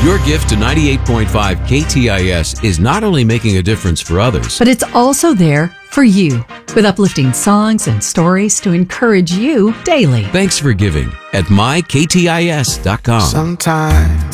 Your gift to 98.5 KTIS is not only making a difference for others, but it's also there for you, with uplifting songs and stories to encourage you daily. Thanks for giving at myktis.com. Sometimes